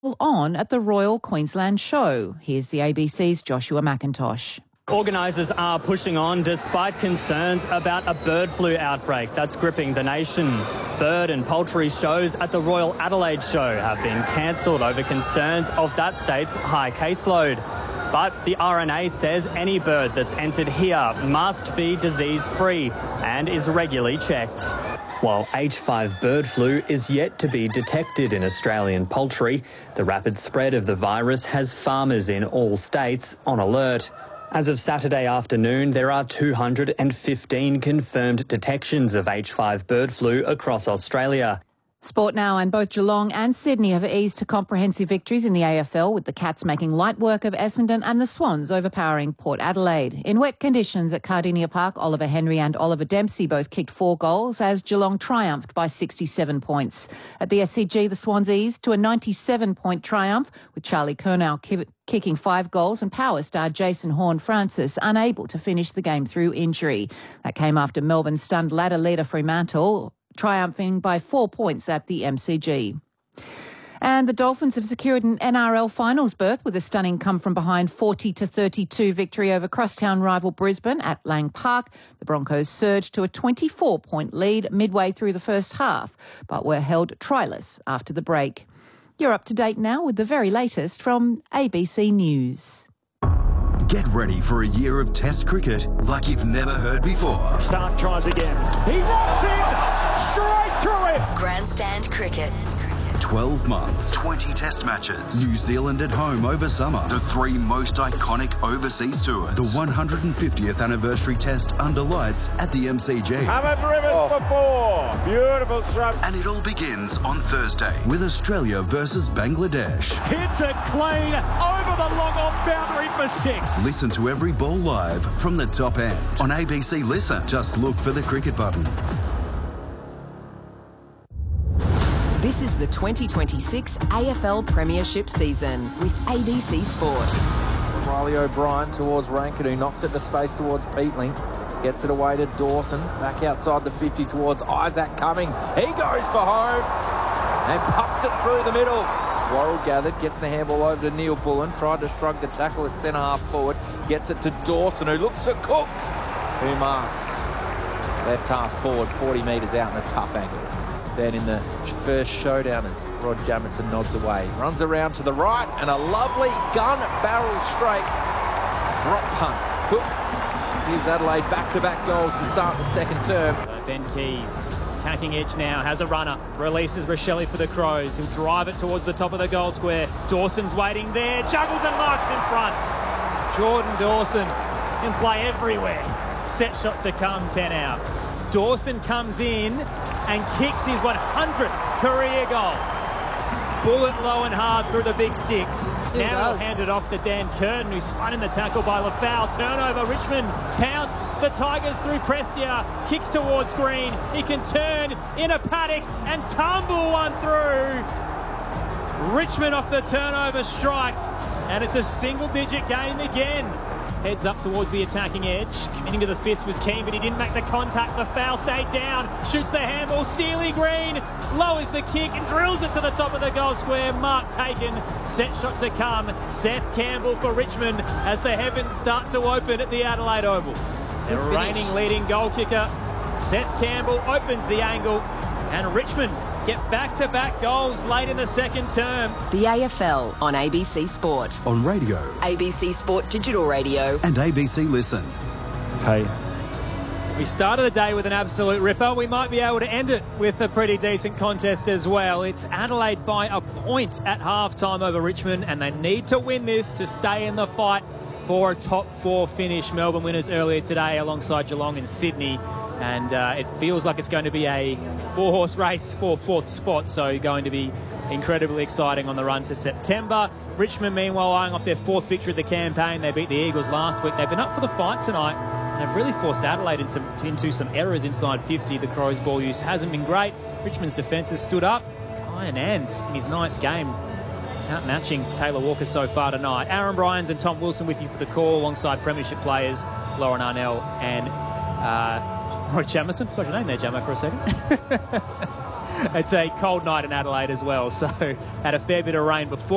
On at the Royal Queensland Show. Here's the ABC's Joshua McIntosh. Organisers are pushing on despite concerns about a bird flu outbreak that's gripping the nation. Bird and poultry shows at the Royal Adelaide Show have been cancelled over concerns of that state's high caseload. But the RNA says any bird that's entered here must be disease-free and is regularly checked. While H5 bird flu is yet to be detected in Australian poultry, the rapid spread of the virus has farmers in all states on alert. As of Saturday afternoon, there are 215 confirmed detections of H5 bird flu across Australia. Sport now, and both Geelong and Sydney have eased to comprehensive victories in the AFL, with the Cats making light work of Essendon and the Swans overpowering Port Adelaide. In wet conditions at Cardinia Park, Oliver Henry and Oliver Dempsey both kicked 4 goals as Geelong triumphed by 67 points. At the SCG, the Swans eased to a 97-point triumph, with Charlie Curnow kicking 5 goals and Power star Jason Horne-Francis unable to finish the game through injury. That came after Melbourne stunned ladder leader Fremantle, triumphing by 4 points at the MCG. And the Dolphins have secured an NRL finals berth with a stunning come-from-behind 40-32 victory over crosstown rival Brisbane at Lang Park. The Broncos surged to a 24-point lead midway through the first half, but were held tryless after the break. You're up to date now with the very latest from ABC News. Get ready for a year of Test cricket like you've never heard before. Stark tries again. He walks in! Straight through it! Grandstand cricket. 12 months, 20 Test matches, New Zealand at home over summer, the 3 most iconic overseas tours, the 150th anniversary Test under lights at the MCG. Hammer driven for 4. Beautiful stroke. And it all begins on Thursday with Australia versus Bangladesh. Hits it clean over the long off boundary for 6. Listen to every ball live from the top end. On ABC Listen, just look for the cricket button. This is the 2026 AFL Premiership season with ABC Sport. Riley O'Brien towards Rankin, who knocks it to space towards Peatling. Gets it away to Dawson. Back outside the 50 towards Isaac Cumming. He goes for home and pups it through the middle. Worrell gathered, gets the handball over to Neil Bullen. Tried to shrug the tackle at centre half forward. Gets it to Dawson, who looks to Cook, who marks left half forward, 40 metres out in a tough angle. Then in the first showdown as Rod Jamieson nods away. Runs around to the right and a lovely gun barrel straight drop punt. Cook gives Adelaide back-to-back goals to start the second term. So Ben Keys, attacking edge now, has a runner. Releases Rochelle for the Crows. He'll drive it towards the top of the goal square. Dawson's waiting there. Juggles and marks in front. Jordan Dawson in play everywhere. Set shot to come, 10 out. Dawson comes in and kicks his 100th career goal. Bullet low and hard through the big sticks. Now he'll hand it off to Dan Curtin, who's spun in the tackle by Lafau. Turnover, Richmond pounce. The Tigers through Prestia. Kicks towards Green. He can turn in a paddock and tumble one through. Richmond off the turnover strike. And it's a single-digit game again. Heads up towards the attacking edge. Committing to the fist was keen, but he didn't make the contact. The foul stayed down. Shoots the handball. Steely Green lowers the kick and drills it to the top of the goal square. Mark taken. Set shot to come. Seth Campbell for Richmond as the heavens start to open at the Adelaide Oval. The reigning leading goal kicker, Seth Campbell, opens the angle, and Richmond get back-to-back goals late in the second term. The AFL on ABC Sport. On radio, ABC Sport Digital Radio. and ABC Listen. Hey. We started the day with an absolute ripper. We might be able to end it with a pretty decent contest as well. It's Adelaide by a point at halftime over Richmond, and they need to win this to stay in the fight for a top 4 finish. Melbourne winners earlier today alongside Geelong and Sydney. And it feels like it's going to be a 4-horse race for 4th spot, so going to be incredibly exciting on the run to September. Richmond, meanwhile, eyeing off their 4th victory of the campaign. They beat the Eagles last week. They've been up for the fight tonight and have really forced Adelaide into some errors inside 50. The Crows' ball use hasn't been great. Richmond's defence has stood up. Kyan And in his 9th game, outmatching Taylor Walker so far tonight. Aaron Bryans and Tom Wilson with you for the call, alongside premiership players Lauren Arnell and Roy Jamieson. Forgot your name there, Jamo, for a second. It's a cold night in Adelaide as well, so had a fair bit of rain before.